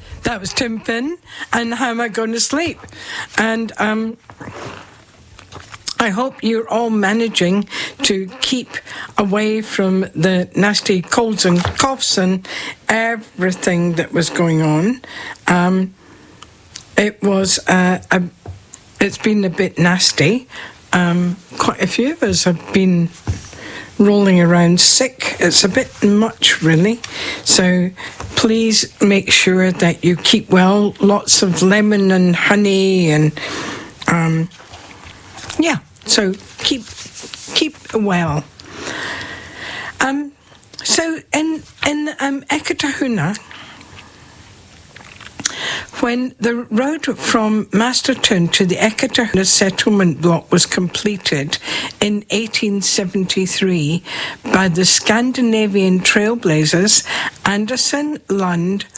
That was Tim Finn and How Am I Going to Sleep? And I hope you're all managing to keep away from the nasty colds and coughs and everything that was going on. It's been a bit nasty. Quite a few of us have been rolling around sick. It's a bit much, really. So please make sure that you keep well. Lots of lemon and honey and so keep well. So in Eketahuna, when the road from Masterton to the Eketahuna settlement block was completed in 1873 by the Scandinavian trailblazers Anderson, Lund,